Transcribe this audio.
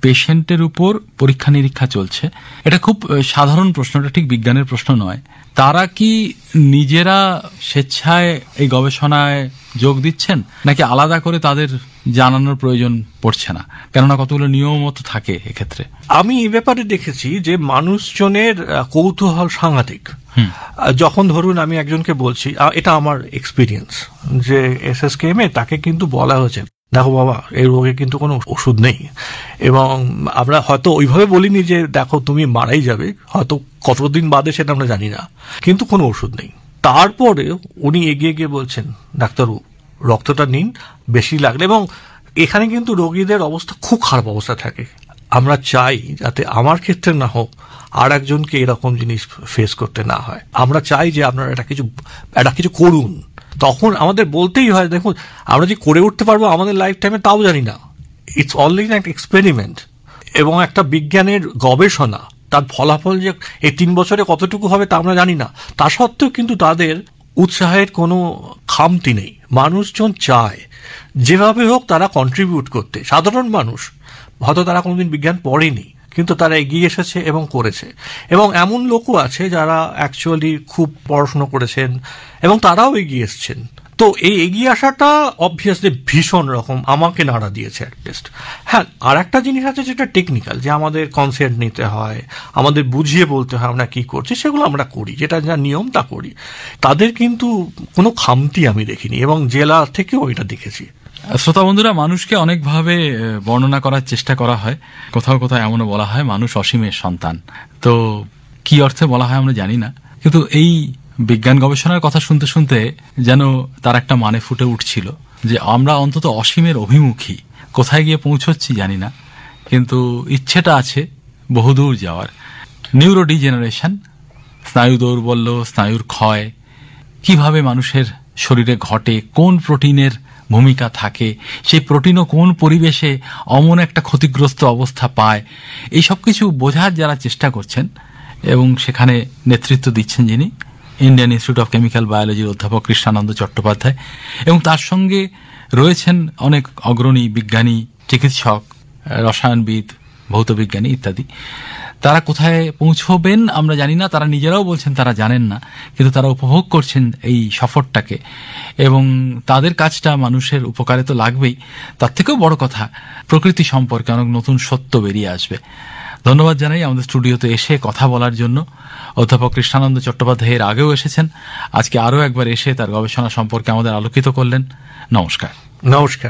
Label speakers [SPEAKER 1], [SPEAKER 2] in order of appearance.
[SPEAKER 1] পেশেন্টের উপর পরীক্ষা নিরীক্ষা চলছে, এটা খুব সাধারণ প্রশ্ন, এটা ঠিক বিজ্ঞানের প্রশ্ন নয়। তারা কি নিজেরা স্বেচ্ছায় এই গবেষণায় যোগ দিচ্ছেন, নাকি আলাদা করে তাদের জানানোর প্রয়োজন পড়ছে না? কেননা কতগুলো নিয়মও তো থাকে এক্ষেত্রে।
[SPEAKER 2] আমি এই ব্যাপারে দেখেছি যে মানুষজনের কৌতূহল সাংঘাতিক। যখন ধরুন আমি একজনকে বলছি, এটা আমার এক্সপিরিয়েন্স, যে SSKM তাকে কিন্তু বলা হয়েছে, দেখো বাবা এই রোগে কিন্তু কোনো ওষুধ নেই, এবং আমরা হয়তো ওইভাবে বলিনি যে দেখো তুমি মারাই যাবে, হয়তো কতদিন বাদে সেটা আমরা জানি না, কিন্তু কোনো ওষুধ নেই। তারপরে উনি এগিয়ে গিয়ে বলছেন ডাক্তারবাবু রক্তটা নিন বেশি লাগলে, এবং এখানে কিন্তু রোগীদের অবস্থা খুব খারাপ অবস্থা থাকে। আমরা চাই যাতে আমার ক্ষেত্রে না হোক, আর একজনকে এরকম জিনিস ফেস করতে না হয়। আমরা চাই যে আপনারা এটা কিছু করুন। তখন আমাদের বলতেই হয়, দেখুন আমরা যে করে উঠতে পারবো আমাদের লাইফ টাইমে তাও জানি না, ইটস অলরেডি একটা এক্সপেরিমেন্ট এবং একটা বিজ্ঞানের গবেষণা। তার ফলাফল যে এই 3 বছরে কতটুকু হবে তা আমরা জানি না। তা সত্ত্বেও কিন্তু তাদের উৎসাহের কোনো খামতি নেই। মানুষজন চায় যেভাবে হোক তারা কন্ট্রিবিউট করতে। সাধারণ মানুষ হয়তো তারা কোনোদিন বিজ্ঞান পড়েনি, কিন্তু তারা এগিয়ে এসেছে এবং করেছে। এবং এমন লোকও আছে যারা অ্যাকচুয়ালি খুব পড়াশুনো করেছেন এবং তারাও এগিয়ে এসছেন। তো এই এগিয়ে আসাটা অবভিয়াসলি ভীষণ রকম আমাকে নাড়া দিয়েছে অ্যাটলিস্ট। হ্যাঁ, আর একটা জিনিস আছে যেটা টেকনিক্যাল, যে আমাদের কনসেন্ট নিতে হয়, আমাদের বুঝিয়ে বলতে হয় আমরা কি করছি, সেগুলো আমরা করি, যেটা যা নিয়ম তা করি। তাদের কিন্তু কোনো খামতি আমি দেখিনি, এবং জেলা থেকেও এটা দেখেছি।
[SPEAKER 1] শ্রোতা বন্ধুরা, মানুষকে অনেকভাবে বর্ণনা করার চেষ্টা করা হয়। কোথাও কোথাও এমনও বলা হয় মানুষ অসীমের সন্তান। তো কি অর্থে বলা হয় আমরা জানি না, কিন্তু এই বিজ্ঞান গবেষণার কথা শুনতে শুনতে যেন তার একটা মানে ফুটে উঠছিল যে আমরা অন্তত অসীমের অভিমুখী। কোথায় গিয়ে পৌঁছচ্ছি জানি না, কিন্তু ইচ্ছেটা আছে বহুদূর যাওয়ার। নিউরো ডিজেনারেশন, স্নায়ু দৌর্বল্য, স্নায়ুর ক্ষয় কিভাবে মানুষের শরীরে ঘটে, কোন প্রোটিনের ভূমিকা থাকে, সেই প্রোটিনও কোন পরিবেশে অমন একটা ক্ষতিগ্রস্ত অবস্থা পায়, এই সব কিছু বোঝার যারা চেষ্টা করছেন এবং সেখানে নেতৃত্ব দিচ্ছেন যিনি, ইন্ডিয়ান ইনস্টিটিউট অফ কেমিক্যাল বায়োলজির অধ্যাপক কৃষ্ণানন্দ চট্টোপাধ্যায়, এবং তার সঙ্গে রয়েছেন অনেক অগ্রণী বিজ্ঞানী, চিকিৎসক, রসায়নবিদ, ভৌতবিজ্ঞানী ইত্যাদি। তারা কোথায় পৌঁছবেন আমরা জানি না, তারা নিজেরাও বলছেন তারা জানেন না, কিন্তু তারা উপভোগ করছেন এই সফরটাকে, এবং তাদের কাজটা মানুষের উপকারে তো লাগবেই। তার থেকেও বড় কথা, প্রকৃতি সম্পর্কে অনেক নতুন সত্য বেরিয়ে আসবে। ধন্যবাদ জানাই আমাদের স্টুডিওতে এসে কথা বলার জন্য। অধ্যাপক কৃষ্ণানন্দ চট্টোপাধ্যায় এর আগেও এসেছেন, আজকে আরও একবার এসে তার গবেষণা সম্পর্কে আমাদের আলোকিত করলেন। নমস্কার।
[SPEAKER 2] নমস্কার।